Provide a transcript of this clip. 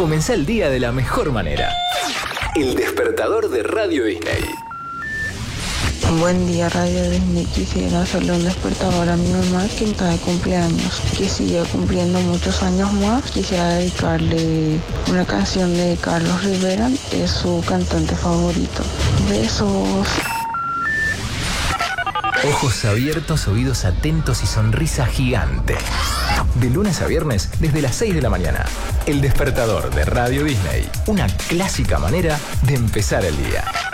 Comenzá el día de la mejor manera. El despertador de Radio Disney. Buen día, Radio Disney. Quisiera hacerle un despertador a mi mamá, que está de cumpleaños, que sigue cumpliendo muchos años más. Quisiera dedicarle una canción de Carlos Rivera, que es su cantante favorito. Besos. Ojos abiertos, oídos atentos y sonrisa gigante. De lunes a viernes, desde las 6 de la mañana. El despertador de Radio Disney. Una clásica manera de empezar el día.